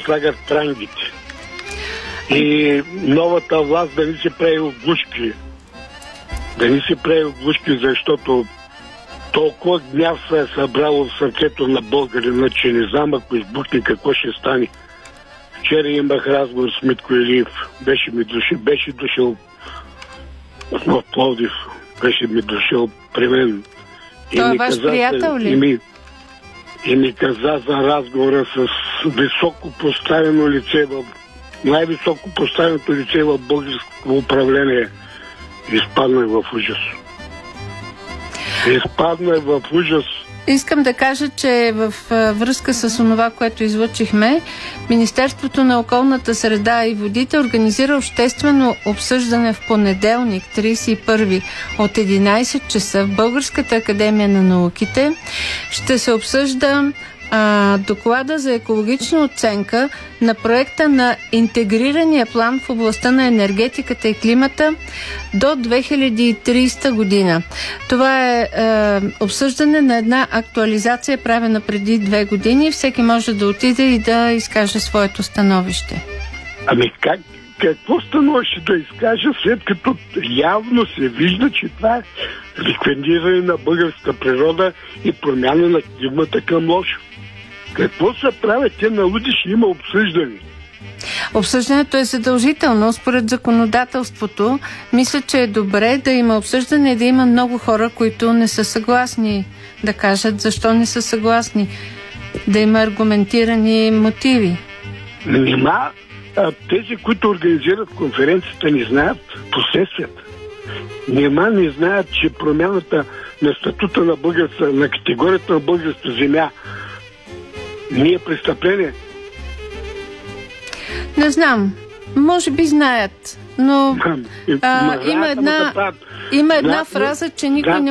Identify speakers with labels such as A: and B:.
A: слагат трангите. И новата власт да не се прави оглушки. Да не се прави оглушки, защото толкова гняв се е събрало в сърцето на българина, че не знам, ако избухне, какво ще стане. Вчера имах разговор с Митко Илиев. Беше дошъл в Пловдив. Беше ми дошъл при мен.
B: Той е ваш приятел ли?
A: И ми каза за разговора с високо поставено лице, най-високо поставеното лице в българското управление. Изпаднах в ужас.
B: Искам да кажа, че в връзка с това, което излъчихме, Министерството на околната среда и водите организира обществено обсъждане в понеделник, 31 от 11 часа в Българската академия на науките. Ще се обсъжда доклада за екологична оценка на проекта на интегрирания план в областта на енергетиката и климата до 2030 година. Това е обсъждане на една актуализация, правена преди 2 години. Всеки може да отиде и да изкаже своето становище.
A: Какво становище да изкажа, след като явно се вижда, че това е ликвидиране на българската природа и промяна на климата към лошо? Какво се правят те на луди, ще има обсъждане?
B: Обсъждането е задължително според законодателството. Мисля, че е добре да има обсъждане и да има много хора, които не са съгласни, да кажат защо не са съгласни. Да има аргументирани мотиви.
A: Нима тези, които организират конференцията, не знаят последствията. Нима не знаят, че промяната на статута на на категорията на българската земя не е престъпление?
B: Не знам. Може би знаят. Но има една фраза, че никой не